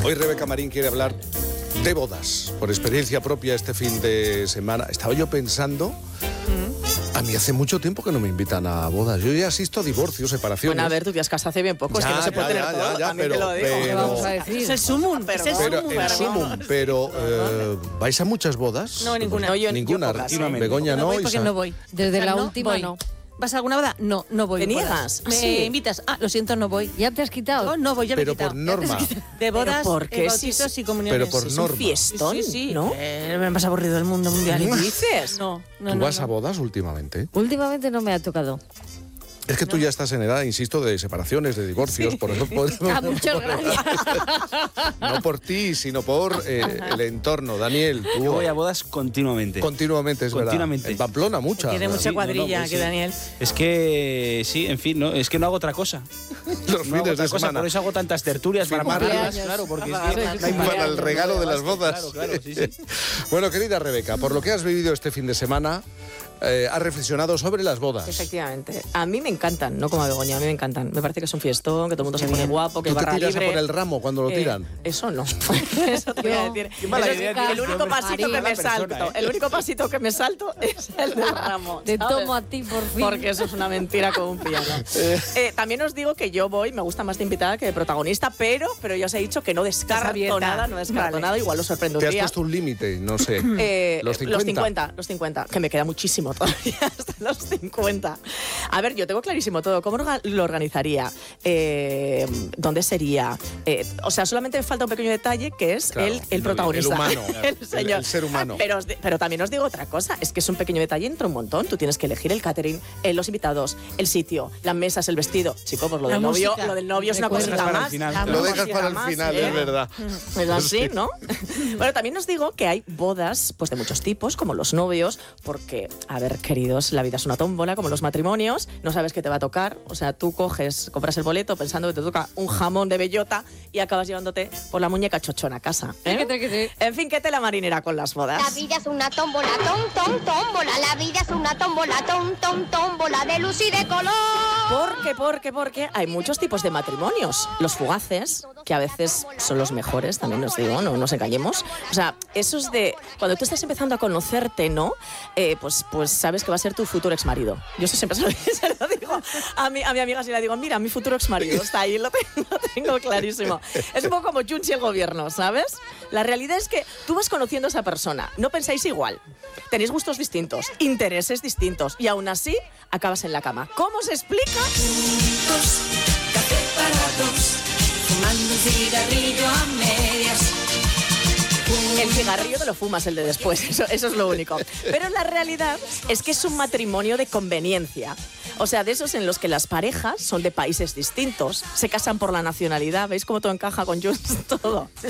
Hoy Rebeca Marín quiere hablar de bodas, por experiencia propia este fin de semana. Estaba yo pensando, a mí hace mucho tiempo que no me invitan a bodas. Yo ya asisto a divorcios, separaciones. Bueno, a ver, tú te has casado hace bien poco, es que no se puede tener todo, también te lo digo. ¿Qué vamos a decir? Es el sumum, pero ¿vais a muchas bodas? No, ninguna. No, yo ninguna. pocas, Begoña No voy no. porque no voy. Desde la última voy. no. ¿Vas a alguna boda? No, no voy. ¿Te niegas? Me Sí. invitas. Lo siento, no voy. ¿Ya te has quitado? No voy, ya me he Pero quitado. por norma. De bodas, ¿Pero por qué? bautizos y comuniones. Pero por Es norma. un fiestón, Sí, ¿no? Me más aburrido del mundo mundial. ¿Qué dices? No. ¿Tú vas a bodas últimamente? Últimamente no me ha tocado. Es que tú ya estás en edad, insisto, de separaciones, de divorcios, por eso Muchas gracias. no por ti, sino por el entorno. Daniel, tú Yo voy a bodas continuamente. continuamente, es Continuamente. verdad. En Pamplona, muchas. Tiene ¿verdad? mucha Sí, cuadrilla pues que sí. Daniel. Es que, sí, en fin, no, es que no hago otra cosa. Los No hago fines otra de cosa, semana. por eso hago tantas tertulias para Cumpleaños. amarlas, claro, porque es que no hay Para manera. el regalo de las bodas. Claro, sí, sí. Bueno, querida Rebeca, por lo que has vivido este fin de semana, has reflexionado sobre las bodas. Efectivamente. A mí me encantan, no como a Begoña, a mí me encantan. Me parece que es un fiestón, que todo el mundo se pone guapo, que ¿Tú te barra tiras a libre. por el ramo cuando lo tiran? Eso no. Eso te voy a decir. Qué mala Eso es idea el tienes, único hombre. pasito que Mala me salto. persona, El único pasito que me salto es el del ramo. Te ¿sabes? tomo a ti por fin. Porque eso es una mentira como un piano. También os digo que yo voy, me gusta más de invitada que de protagonista, pero ya os he dicho que no descarto abierta. nada, no descarto Vale. nada, igual os sorprendo ¿Te un has día. puesto un límite? No sé. ¿Los 50? Los 50, que me queda muchísimo todavía hasta los 50. A ver, yo tengo clarísimo todo. ¿Cómo lo organizaría? ¿Dónde sería? O sea, solamente me falta un pequeño detalle que es Claro, el protagonista. el humano, el señor. el ser humano. Pero también os digo otra cosa, es que es un pequeño detalle entre un montón. Tú tienes que elegir el catering, los invitados, el sitio, las mesas, el vestido. Chico, pues lo La del novio, música. lo del novio es una Recuerda. cosita Para el más. final. La Lo dejas música para el más, final, ¿eh? es verdad. Es así, ¿no? Bueno, también os digo que hay bodas pues de muchos tipos, como los novios, porque, a ver, queridos, la vida es una tómbola, como los matrimonios, no sabes qué te va a tocar, o sea, tú compras el boleto pensando que te toca un jamón de bellota y acabas llevándote por la muñeca chochona a casa. En fin, ¿qué tela marinera con las bodas? La vida es una tómbola, tómbola. La vida es una tómbola, tómbola de luz y de color. Porque hay muchos tipos de matrimonios. Los fugaces, que a veces son los mejores, también os digo, no nos engañemos. O sea, esos de cuando tú estás empezando a conocerte, ¿no? Pues sabes que va a ser tu futuro exmarido. Yo eso siempre se lo digo a mi amiga, si le digo, mira, mi futuro exmarido está ahí, lo tengo clarísimo. Es un poco como Junts y el gobierno, ¿sabes? La realidad es que tú vas conociendo a esa persona, no pensáis igual, tenéis gustos distintos, intereses distintos y aún así acabas en la cama. ¿Cómo se explica? Café para dos, fumando un cigarrillo a medias. El cigarrillo te lo fumas, el de después, eso es lo único. Pero la realidad es que es un matrimonio de conveniencia. O sea, de esos en los que las parejas son de países distintos, se casan por la nacionalidad. ¿Veis cómo todo encaja con Junts? Todo.